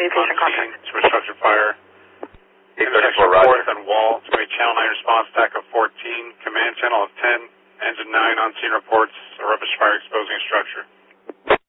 communication contact. It's a structure fire. 834, roger. 4th and wall. It's going to be channel 9 response, TAC of 14, command channel of 10, engine 9 on scene reports, a rubbish fire exposing a structure.